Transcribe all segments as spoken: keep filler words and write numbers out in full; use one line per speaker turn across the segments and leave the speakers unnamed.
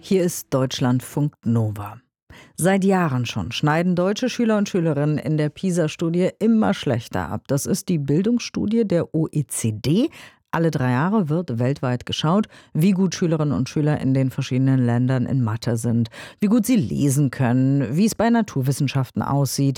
Hier ist Deutschlandfunk Nova. Seit Jahren schon schneiden deutsche Schüler und Schülerinnen in der PISA-Studie immer schlechter ab. Das ist die Bildungsstudie der O E C D. Alle drei Jahre wird weltweit geschaut, wie gut Schülerinnen und Schüler in den verschiedenen Ländern in Mathe sind, wie gut sie lesen können, wie es bei Naturwissenschaften aussieht.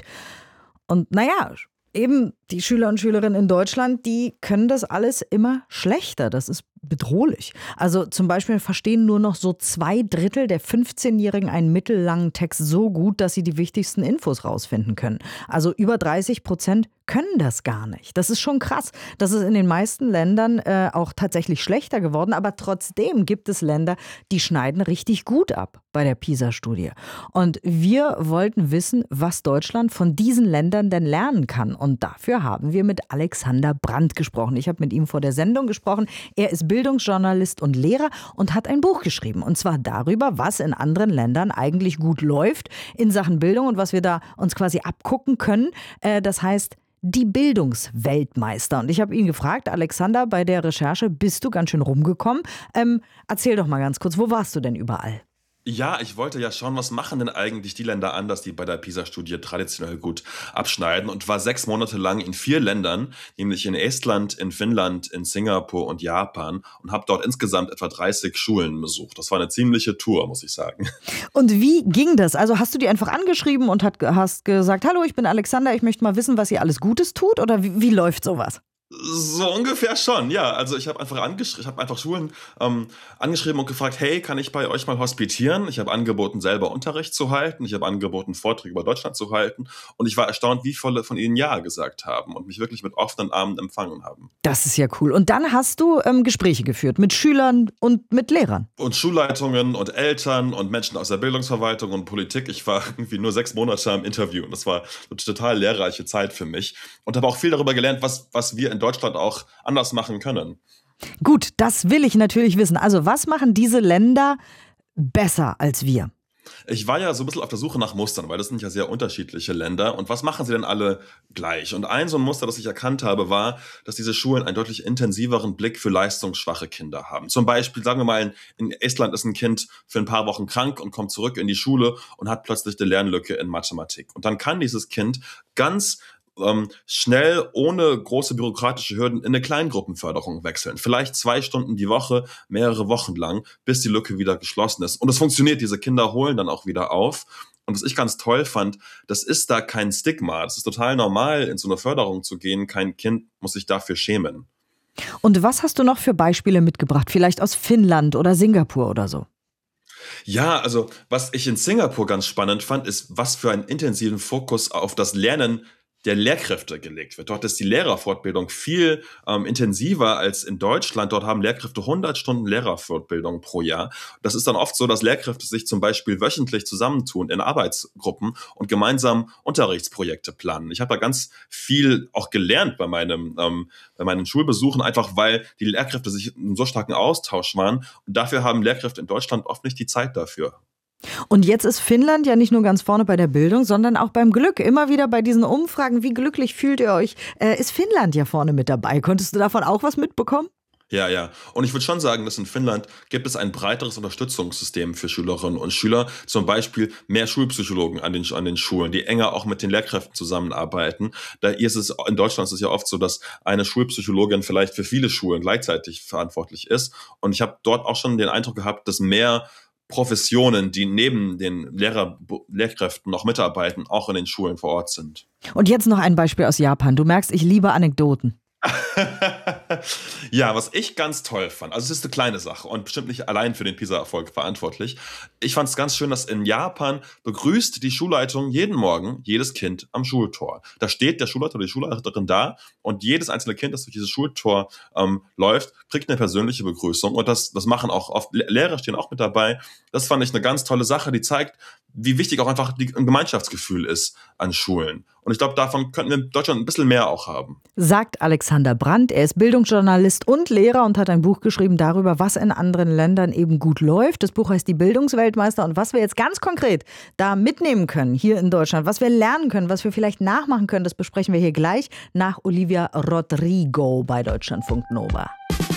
Und naja, eben die Schüler und Schülerinnen in Deutschland, die können das alles immer schlechter. Das ist bedrohlich. Also zum Beispiel verstehen nur noch so zwei Drittel der fünfzehnjährigen einen mittellangen Text so gut, dass sie die wichtigsten Infos rausfinden können. Also über dreißig Prozent können das gar nicht. Das ist schon krass. Das ist in den meisten Ländern äh, auch tatsächlich schlechter geworden. Aber trotzdem gibt es Länder, die schneiden richtig gut ab bei der PISA-Studie. Und wir wollten wissen, was Deutschland von diesen Ländern denn lernen kann. Und dafür haben wir mit Alexander Brandt gesprochen. Ich habe mit ihm vor der Sendung gesprochen. Er ist Bildungsjournalist und Lehrer und hat ein Buch geschrieben. Und zwar darüber, was in anderen Ländern eigentlich gut läuft in Sachen Bildung und was wir da uns quasi abgucken können. Äh, das heißt, die Bildungsweltmeister. Und ich habe ihn gefragt, Alexander, bei der Recherche bist du ganz schön rumgekommen. Ähm, erzähl doch mal ganz kurz, wo warst du denn überall?
Ja, ich wollte ja schauen, was machen denn eigentlich die Länder anders, die bei der PISA-Studie traditionell gut abschneiden, und war sechs Monate lang in vier Ländern, nämlich in Estland, in Finnland, in Singapur und Japan, und habe dort insgesamt etwa dreißig Schulen besucht. Das war eine ziemliche Tour, muss ich sagen.
Und wie ging das? Also hast du die einfach angeschrieben und hat, hast gesagt, hallo, ich bin Alexander, ich möchte mal wissen, was ihr alles Gutes tut? Oder wie, wie läuft sowas?
So ungefähr schon, ja. Also ich habe einfach angeschrieben, ich habe einfach Schulen ähm, angeschrieben und gefragt, hey, kann ich bei euch mal hospitieren? Ich habe angeboten, selber Unterricht zu halten. Ich habe angeboten, Vorträge über Deutschland zu halten. Und ich war erstaunt, wie viele von ihnen Ja gesagt haben und mich wirklich mit offenen Armen empfangen haben.
Das ist ja cool. Und dann hast du ähm, Gespräche geführt mit Schülern und mit Lehrern.
Und Schulleitungen und Eltern und Menschen aus der Bildungsverwaltung und Politik. Ich war irgendwie nur sechs Monate am Interview und das war eine total lehrreiche Zeit für mich. Und habe auch viel darüber gelernt, was, was wir in Deutschland auch anders machen können.
Gut, das will ich natürlich wissen. Also was machen diese Länder besser als wir?
Ich war ja so ein bisschen auf der Suche nach Mustern, weil das sind ja sehr unterschiedliche Länder. Und was machen sie denn alle gleich? Und ein so ein Muster, das ich erkannt habe, war, dass diese Schulen einen deutlich intensiveren Blick für leistungsschwache Kinder haben. Zum Beispiel, sagen wir mal, in Estland ist ein Kind für ein paar Wochen krank und kommt zurück in die Schule und hat plötzlich eine Lernlücke in Mathematik. Und dann kann dieses Kind ganz Ähm, schnell, ohne große bürokratische Hürden, in eine Kleingruppenförderung wechseln. Vielleicht zwei Stunden die Woche, mehrere Wochen lang, bis die Lücke wieder geschlossen ist. Und es funktioniert, diese Kinder holen dann auch wieder auf. Und was ich ganz toll fand, das ist da kein Stigma. Es ist total normal, in so eine Förderung zu gehen. Kein Kind muss sich dafür schämen.
Und was hast du noch für Beispiele mitgebracht? Vielleicht aus Finnland oder Singapur oder so?
Ja, also was ich in Singapur ganz spannend fand, ist, was für einen intensiven Fokus auf das Lernen der Lehrkräfte gelegt wird. Dort ist die Lehrerfortbildung viel ähm, intensiver als in Deutschland. Dort haben Lehrkräfte hundert Stunden Lehrerfortbildung pro Jahr. Das ist dann oft so, dass Lehrkräfte sich zum Beispiel wöchentlich zusammentun in Arbeitsgruppen und gemeinsam Unterrichtsprojekte planen. Ich habe da ganz viel auch gelernt bei meinem ähm, bei meinen Schulbesuchen, einfach weil die Lehrkräfte sich in so starken Austausch waren. Und dafür haben Lehrkräfte in Deutschland oft nicht die Zeit dafür.
Und jetzt ist Finnland ja nicht nur ganz vorne bei der Bildung, sondern auch beim Glück. Immer wieder bei diesen Umfragen, wie glücklich fühlt ihr euch, äh, ist Finnland ja vorne mit dabei. Konntest du davon auch was mitbekommen?
Ja, ja. Und ich würde schon sagen, dass in Finnland gibt es ein breiteres Unterstützungssystem für Schülerinnen und Schüler. Zum Beispiel mehr Schulpsychologen an den, an den Schulen, die enger auch mit den Lehrkräften zusammenarbeiten. Da ist es, in Deutschland ist es ja oft so, dass eine Schulpsychologin vielleicht für viele Schulen gleichzeitig verantwortlich ist. Und ich habe dort auch schon den Eindruck gehabt, dass mehr Professionen, die neben den Lehrer, Lehrkräften noch mitarbeiten, auch in den Schulen vor Ort sind.
Und jetzt noch ein Beispiel aus Japan. Du merkst, ich liebe Anekdoten.
Ja, was ich ganz toll fand, also es ist eine kleine Sache und bestimmt nicht allein für den PISA-Erfolg verantwortlich. Ich fand es ganz schön, dass in Japan begrüßt die Schulleitung jeden Morgen jedes Kind am Schultor. Da steht der Schulleiter oder die Schulleiterin da und jedes einzelne Kind, das durch dieses Schultor ähm, läuft, kriegt eine persönliche Begrüßung. Und das, das machen auch oft, Lehrer stehen auch mit dabei. Das fand ich eine ganz tolle Sache, die zeigt, wie wichtig auch einfach die, ein Gemeinschaftsgefühl ist an Schulen. Und ich glaube, davon könnten wir in Deutschland ein bisschen mehr auch haben.
Sagt Alexander Brandt. Er ist Bildungsjournalist und Lehrer und hat ein Buch geschrieben darüber, was in anderen Ländern eben gut läuft. Das Buch heißt Die Bildungsweltmeister. Und was wir jetzt ganz konkret da mitnehmen können hier in Deutschland, was wir lernen können, was wir vielleicht nachmachen können, das besprechen wir hier gleich nach Olivia Rodrigo bei Deutschlandfunk Nova.